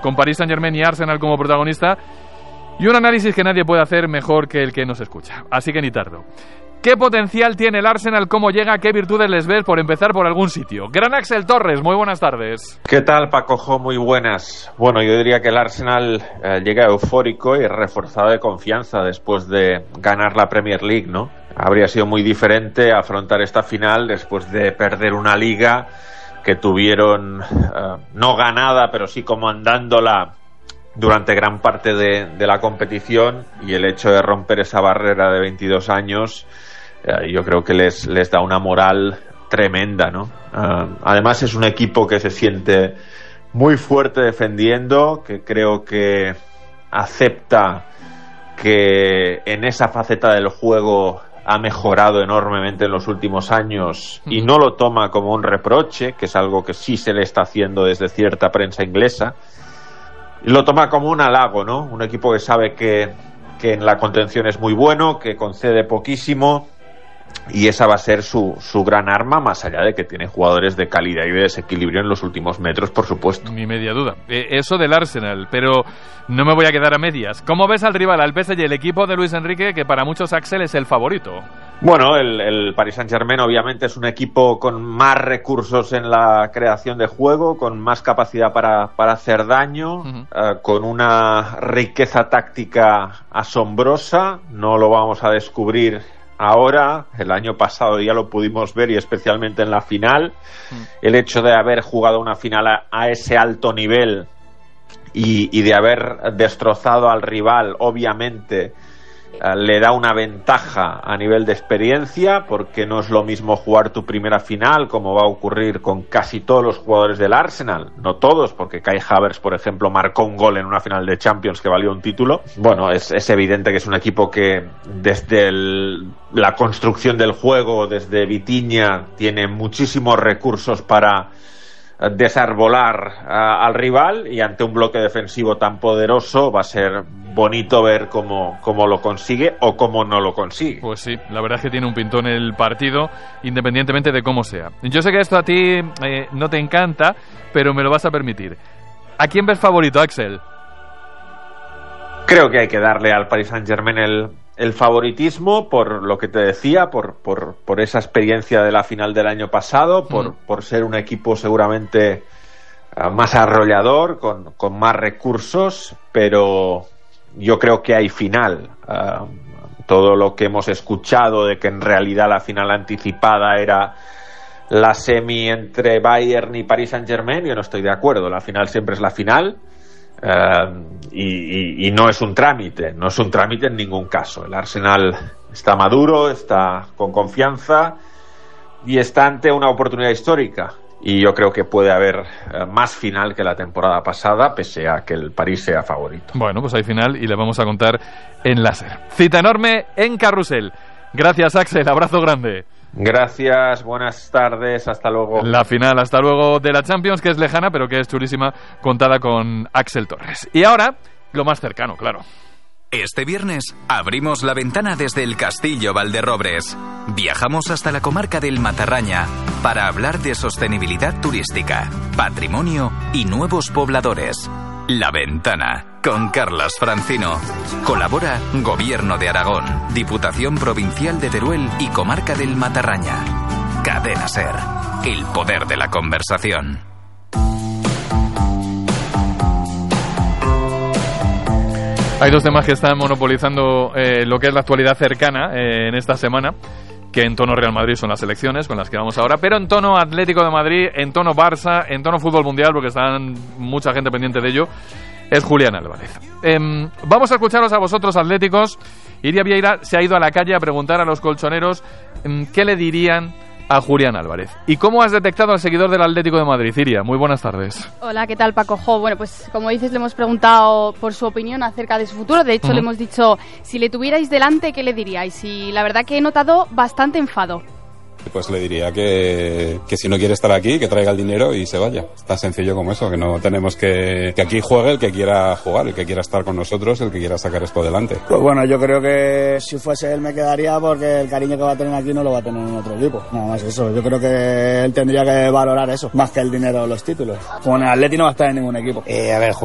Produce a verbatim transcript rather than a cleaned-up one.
con Paris Saint-Germain y Arsenal como protagonista, y un análisis que nadie puede hacer mejor que el que nos escucha. Así que ni tardo. ¿Qué potencial tiene el Arsenal? ¿Cómo llega? ¿Qué virtudes les ves? Por empezar por algún sitio. Gran Axel Torres, muy buenas tardes. ¿Qué tal, Pacojo? Muy buenas. Bueno, yo diría que el Arsenal eh, llega eufórico y reforzado de confianza después de ganar la Premier League, ¿no? Habría sido muy diferente afrontar esta final después de perder una liga que tuvieron eh, no ganada, pero sí comandándola durante gran parte de, de la competición, y el hecho de romper esa barrera de veintidós años eh, yo creo que les, les da una moral tremenda, ¿no? Uh, además es un equipo que se siente muy fuerte defendiendo, que creo que acepta que en esa faceta del juego ha mejorado enormemente en los últimos años y no lo toma como un reproche, que es algo que sí se le está haciendo desde cierta prensa inglesa, y lo toma como un halago, ¿no? Un equipo que sabe que, que en la contención es muy bueno, que concede poquísimo, y esa va a ser su, su gran arma, más allá de que tiene jugadores de calidad y de desequilibrio en los últimos metros, por supuesto. Ni media duda. Eh, eso del Arsenal, pero no me voy a quedar a medias. ¿Cómo ves al rival, al P S G, el equipo de Luis Enrique, que para muchos, Axel, es el favorito? Bueno, el, el Paris Saint-Germain obviamente es un equipo con más recursos en la creación de juego, con más capacidad para, para hacer daño, uh-huh. uh, con una riqueza táctica asombrosa. No lo vamos a descubrir ahora, el año pasado ya lo pudimos ver, y especialmente en la final. Uh-huh. El hecho de haber jugado una final a, a ese alto nivel y, y de haber destrozado al rival, obviamente le da una ventaja a nivel de experiencia, porque no es lo mismo jugar tu primera final, como va a ocurrir con casi todos los jugadores del Arsenal, no todos, porque Kai Havertz, por ejemplo, marcó un gol en una final de Champions que valió un título. Bueno, es, es evidente que es un equipo que desde el, la construcción del juego, desde Vitinha, tiene muchísimos recursos para desarbolar uh, al rival, y ante un bloque defensivo tan poderoso va a ser bonito ver cómo, cómo lo consigue o cómo no lo consigue. Pues sí, la verdad es que tiene un pintón el partido, independientemente de cómo sea. Yo sé que esto a ti eh, no te encanta, pero me lo vas a permitir. ¿A quién ves favorito, Axel? Creo que hay que darle al Paris Saint-Germain el, el favoritismo, por lo que te decía, por, por, por esa experiencia de la final del año pasado, por, mm. por ser un equipo seguramente uh, más arrollador, con, con más recursos, pero yo creo que hay final. Uh, todo lo que hemos escuchado de que en realidad la final anticipada era la semi entre Bayern y Paris Saint-Germain, yo no estoy de acuerdo. La final siempre es la final. Uh, y, y, y no es un trámite, no es un trámite en ningún caso. El Arsenal está maduro, está con confianza y está ante una oportunidad histórica, y yo creo que puede haber uh, más final que la temporada pasada, pese a que el París sea favorito. Bueno, pues hay final y le vamos a contar en láser. Cita enorme en Carrusel. Gracias, Axel, abrazo grande. Gracias, buenas tardes, hasta luego. La final, hasta luego, de la Champions, que es lejana, pero que es chulísima, contada con Axel Torres. Y ahora, lo más cercano, claro. Este viernes abrimos la ventana desde el Castillo Valderrobres. Viajamos hasta la comarca del Matarraña para hablar de sostenibilidad turística, patrimonio y nuevos pobladores. La Ventana, con Carlas Francino. Colabora Gobierno de Aragón, Diputación Provincial de Teruel y Comarca del Matarraña. Cadena SER, el poder de la conversación. Hay dos temas que están monopolizando eh, lo que es la actualidad cercana eh, en esta semana, que en tono Real Madrid son las elecciones con las que vamos ahora, pero en tono Atlético de Madrid, en tono Barça, en tono fútbol mundial, porque están mucha gente pendiente de ello, es Julián Álvarez. Eh, vamos a escucharos a vosotros, atléticos. Iria Vieira se ha ido a la calle a preguntar a los colchoneros eh, qué le dirían a Julián Álvarez. ¿Y cómo has detectado al seguidor del Atlético de Madrid, Iria? Muy buenas tardes. Hola, ¿qué tal, Paco? Jo, bueno, pues como dices, le hemos preguntado por su opinión acerca de su futuro. De hecho, uh-huh. le hemos dicho, si le tuvierais delante, ¿qué le diríais? Y la verdad que he notado bastante enfado. Pues le diría que, que si no quiere estar aquí, que traiga el dinero y se vaya. Tan sencillo como eso, que no tenemos que... Que aquí juegue el que quiera jugar, el que quiera estar con nosotros, el que quiera sacar esto adelante. Pues bueno, yo creo que si fuese él me quedaría, porque el cariño que va a tener aquí no lo va a tener en otro equipo. Nada más eso. Yo creo que él tendría que valorar eso, más que el dinero o los títulos. Con el Atleti no va a estar en ningún equipo. Eh, a ver,